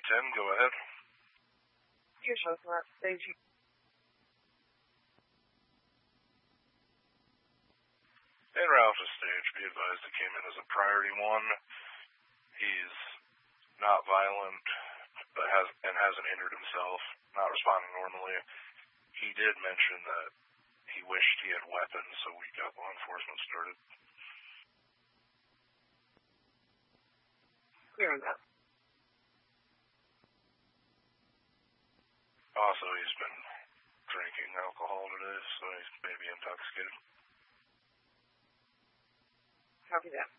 10, go ahead. Here's something that stage. En route to stage, be advised it came in as a priority 1. He's not violent, but hasn't injured himself, not responding normally. He did mention that he wished he had weapons, so we got law enforcement started. Clear on that. Also, he's been drinking alcohol today, so he's maybe intoxicated. Copy that.